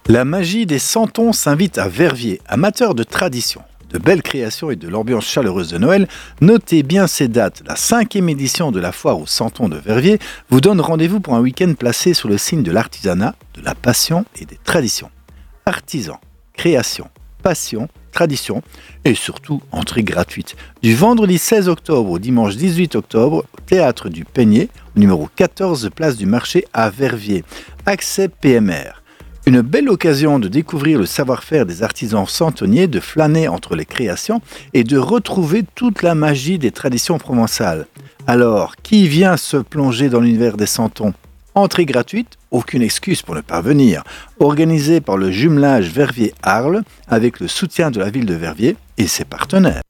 La magie des Santons s'invite à Verviers, amateurs de tradition, de belles créations et de l'ambiance chaleureuse de Noël. Notez bien ces dates. La 5e édition de la foire aux Santons de Verviers vous donne rendez-vous pour un week-end placé sous le signe de l'artisanat, de la passion et des traditions. Artisans, création, passion, tradition et surtout entrée gratuite. Du vendredi 16 octobre au dimanche 18 octobre au Théâtre du Peigné, au numéro 14 place du Marché à Verviers. Accès PMR. Une belle occasion de découvrir le savoir-faire des artisans santonniers, de flâner entre les créations et de retrouver toute la magie des traditions provençales. Alors, qui vient se plonger dans l'univers des Santons ? Entrée gratuite, aucune excuse pour ne pas venir. Organisé par le jumelage Verviers-Arles avec le soutien de la ville de Verviers et ses partenaires.